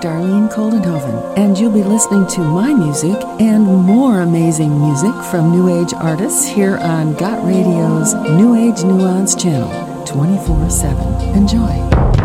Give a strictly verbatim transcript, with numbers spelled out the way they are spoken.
Darlene Koldenhoven, and you'll be listening to my music and more amazing music from New Age artists here on Got Radio's New Age Nuance channel, twenty-four seven. Enjoy.